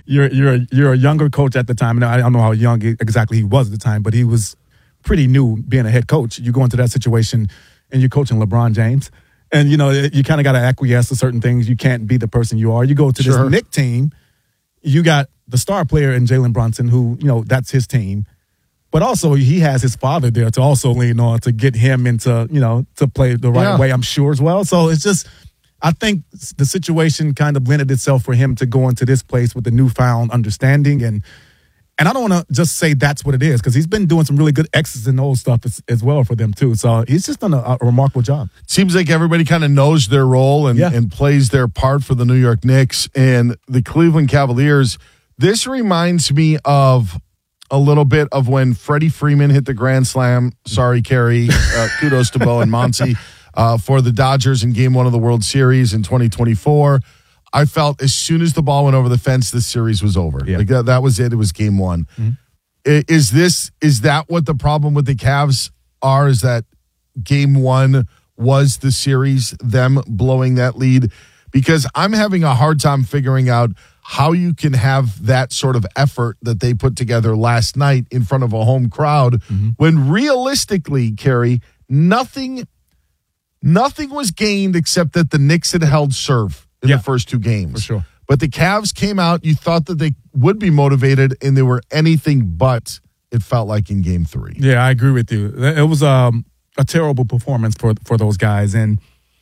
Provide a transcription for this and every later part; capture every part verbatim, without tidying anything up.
you're you're a, you're a younger coach at the time. And I don't know how young exactly he was at the time, but he was pretty new being a head coach. You go into that situation and you're coaching LeBron James. And, you know, you kind of got to acquiesce to certain things. You can't be the person you are. You go to Sure. this Knicks team, you got the star player in Jalen Brunson, who, you know, that's his team. But also he has his father there to also lean on to get him into, you know, to play the right Yeah. way, I'm sure, as well. So it's just, I think the situation kind of blended itself for him to go into this place with a newfound understanding. And and I don't want to just say that's what it is, because he's been doing some really good X's and O's stuff as, as well for them, too. So he's just done a, a remarkable job. Seems like everybody kind of knows their role and, Yeah. and plays their part for the New York Knicks and the Cleveland Cavaliers. This reminds me of a little bit of when Freddie Freeman hit the grand slam. Sorry, Kerry. Uh, kudos to Bo and Monty uh, for the Dodgers in game one of the World Series in twenty twenty-four. I felt as soon as the ball went over the fence, this series was over. Yeah. Like that, that was it. It was game one. Mm-hmm. I- Is this, is that what the problem with the Cavs are? Is that game one was the series, them blowing that lead? Because I'm having a hard time figuring out how you can have that sort of effort that they put together last night in front of a home crowd Mm-hmm. when realistically, Kerry, nothing, nothing was gained except that the Knicks had held serve in Yeah, the first two games. for sure. But the Cavs came out, you thought that they would be motivated, and they were anything but, it felt like, in game three. Yeah, I agree with you. It was um, a terrible performance for for those guys. And,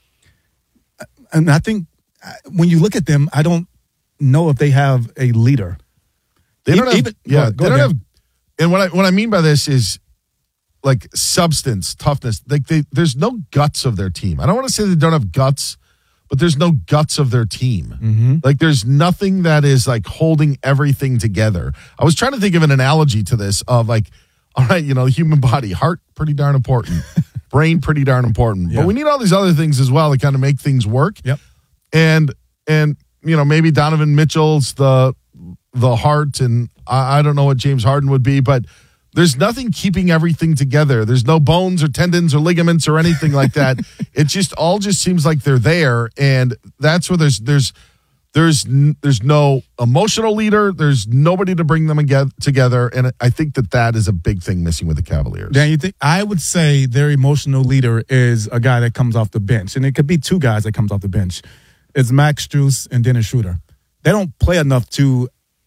and I think when you look at them, I don't know if they have a leader. They don't have, Even- yeah, go- go they don't ahead. have, and what I what I mean by this is like substance, toughness. Like they, there's no guts of their team. I don't want to say they don't have guts, but there's no guts of their team. Mm-hmm. Like there's nothing that is like holding everything together. I was trying to think of an analogy to this of like, all right, you know, the human body, heart, pretty darn important, brain, pretty darn important, Yeah. but we need all these other things as well to kind of make things work. Yep. And and you know, maybe Donovan Mitchell's the the heart, and I, I don't know what James Harden would be, but there's nothing keeping everything together. There's no bones or tendons or ligaments or anything like that. It just all just seems like they're there, and that's where there's there's there's n- there's no emotional leader. There's nobody to bring them ag- together, and I think that that is a big thing missing with the Cavaliers. Dan, you think I would say their emotional leader is a guy that comes off the bench, and it could be two guys that comes off the bench. It's Max Strus and Dennis Schroeder. They don't play enough to.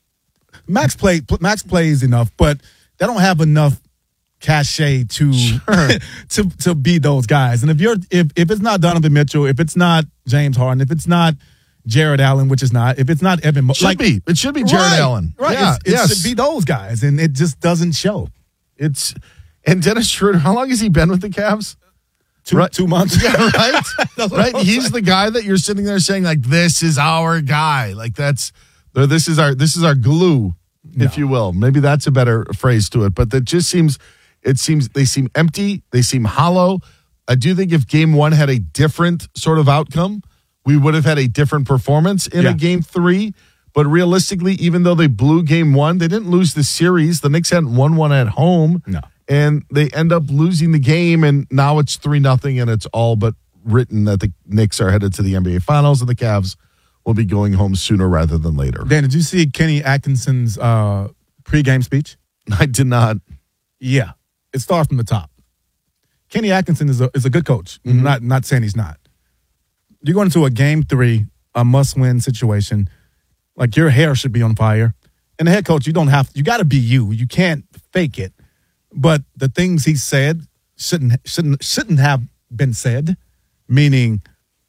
Max play Max plays enough, but they don't have enough cachet to Sure. to to be those guys. And if you're if if it's not Donovan Mitchell, if it's not James Harden, if it's not Jared Allen, which is not, if it's not Evan, Mo- Should like, be. It should be Jared right, Allen. right? Yeah, It's- it yes. should be those guys, and it just doesn't show. It's and Dennis Schroeder. How long has he been with the Cavs? Two Right. two months, Yeah, right. That's what right. I'm He's saying. the guy that you're sitting there saying like, "This is our guy." Like that's or this is our this is our glue, if No. you will. Maybe that's a better phrase to it. But that just seems it seems they seem empty. They seem hollow. I do think if game one had a different sort of outcome, we would have had a different performance in Yeah. a game three. But realistically, even though they blew game one, they didn't lose the series. The Knicks hadn't won one at home. No. And they end up losing the game, and now it's three nothing, and it's all but written that the Knicks are headed to the N B A Finals, and the Cavs will be going home sooner rather than later. Dan, did you see Kenny Atkinson's uh, pregame speech? I did not. Yeah, it starts from the top. Kenny Atkinson is a is a good coach. Mm-hmm. Not not saying he's not. You're going into a game three, a must win situation. Like your hair should be on fire, and the head coach, you don't have. You got to be you. You can't fake it. But the things he said shouldn't shouldn't shouldn't have been said. Meaning,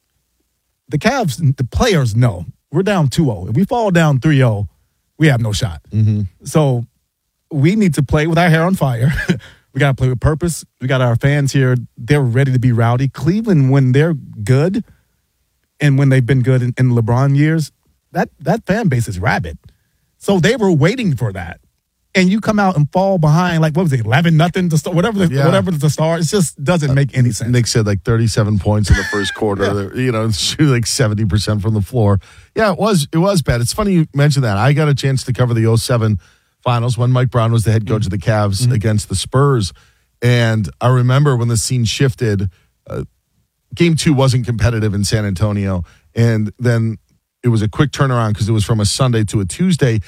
the Cavs, the players know we're down two oh. If we fall down three oh, we have no shot. Mm-hmm. So we need to play with our hair on fire. We got to play with purpose. We got our fans here. They're ready to be rowdy. Cleveland, when they're good and when they've been good in, in LeBron years, that, that fan base is rabid. So they were waiting for that. And you come out and fall behind, like, what was it, eleven nothing to start, whatever the, Yeah. whatever the start. It just doesn't make any sense. Nick said like thirty-seven points in the first quarter. You know, shoot like seventy percent from the floor. Yeah, it was it was bad. It's funny you mentioned that. I got a chance to cover the oh seven finals when Mike Brown was the head coach of the Cavs Mm-hmm. against the Spurs. And I remember when the scene shifted, uh, game two wasn't competitive in San Antonio. And then it was a quick turnaround because it was from a Sunday to a Tuesday.